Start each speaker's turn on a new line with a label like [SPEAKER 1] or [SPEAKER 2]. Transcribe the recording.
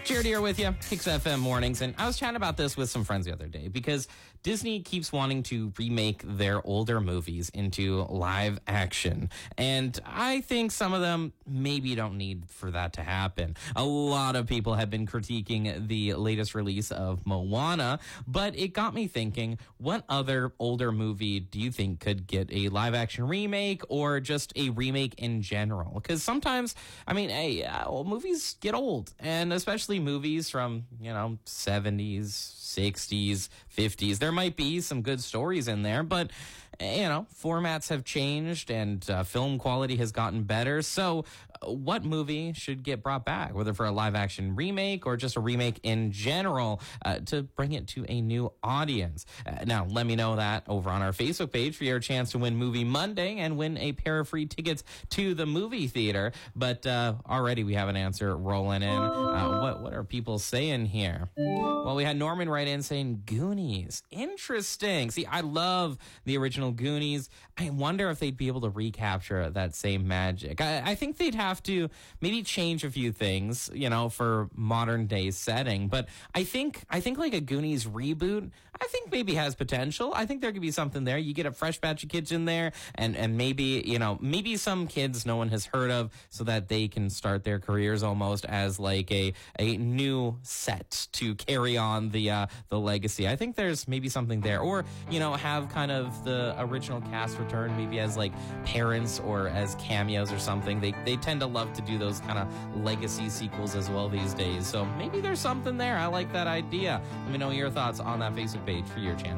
[SPEAKER 1] Jared here with you, Kicks FM Mornings, and I was chatting about this with some friends the other day because Disney keeps wanting to remake their older movies into live action, and I think some of them maybe don't need for that to happen. A lot of people have been critiquing the latest release of Moana, but it got me thinking, what other older movie do you think could get a live action remake or just a remake in general? Because sometimes, movies get old, and especially movies from, 70s, 60s, 50s. There might be some good stories in there, but formats have changed and film quality has gotten better. So what movie should get brought back, whether for a live action remake or just a remake in general, to bring it to a new audience? Now, let me know that over on our Facebook page for your chance to win Movie Monday and win a pair of free tickets to the movie theater. But already we have an answer rolling in. What are people saying here? Well, we had Norman write in saying Goonies. Interesting. See, I love the original Goonies. I wonder if they'd be able to recapture that same magic. I think they'd have to maybe change a few things, for modern day setting. But I think like a Goonies reboot, I think maybe has potential. I think there could be something there. You get a fresh batch of kids in there, and maybe some kids no one has heard of, so that they can start their careers almost as like a new set to carry on the legacy. I think there's maybe something there, or have kind of the original cast return, maybe as like parents or as cameos or something. They tend to love to do those kind of legacy sequels as well these days. So maybe there's something there. I like that idea. Let me know your thoughts on that Facebook page for your chance